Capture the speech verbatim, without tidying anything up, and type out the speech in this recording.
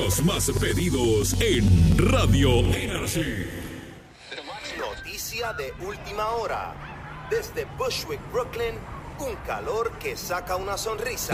Los más pedidos en Radio Energy. Noticia de última hora. Desde Bushwick, Brooklyn, un calor que saca una sonrisa.